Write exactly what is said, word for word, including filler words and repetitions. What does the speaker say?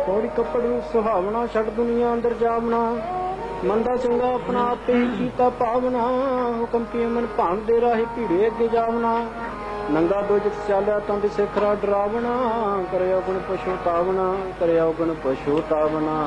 पौड़ी कपड़ू सुहावना छड़ दुनिया अंदर जावना मंदा चंगा अपना आपे ही कीता पावना हुक्म की मन भाण दे राहे भीड़े अगे जावना नंगा दोजख चालिया तां दिसे खरा डरावना करे अवगुण पछुतावना करे अवगुण पछुतावना।